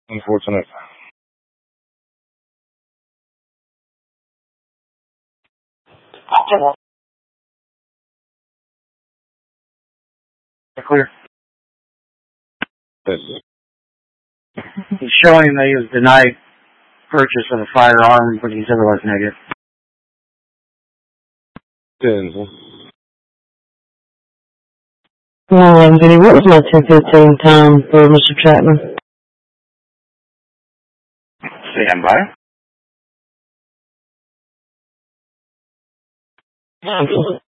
Unfortunate. Clear. Yes. He's showing that he was denied purchase of a firearm, but he's otherwise negative. Yes. Well, Vinny, what was my 10:15 time for Mr. Chapman? Stand by.